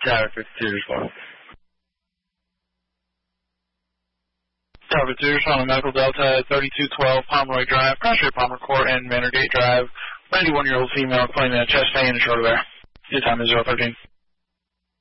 Tower 52 response. Tower 52 responding Medical Delta 3212 Pomeroy Drive, Cross Palmer Court, and Manor Gate Drive. 91-year-old female claiming a chest pain and shoulder wear. Your time is 013.